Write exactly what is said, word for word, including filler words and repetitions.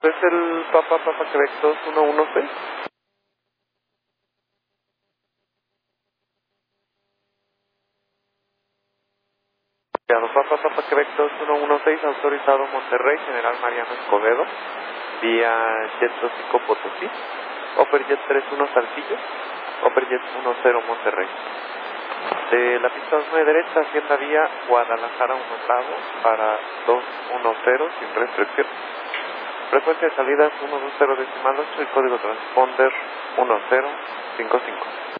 ¿Es el Papa Papa Quebec dos uno uno seis? Claro, Papa Papa Quebec dos uno uno seis, autorizado Monterrey, General Mariano Escobedo, vía Jet dos Potosí, Operjet tres uno Saltillo, Operjet uno cero Monterrey. De la pista nueve derecha, hacienda vía Guadalajara uno Bravo para dos uno cero sin restricción. Frecuencia de salidas uno dos cero decimal ocho y código transponder uno cero cinco cinco.